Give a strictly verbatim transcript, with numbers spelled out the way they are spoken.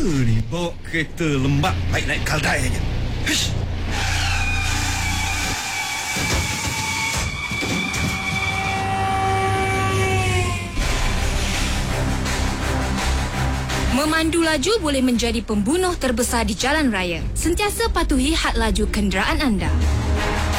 ni? Bawa kereta lembab, baik naik kaldai aja. Hish. Memandu laju boleh menjadi pembunuh terbesar di jalan raya. Sentiasa patuhi had laju kenderaan anda.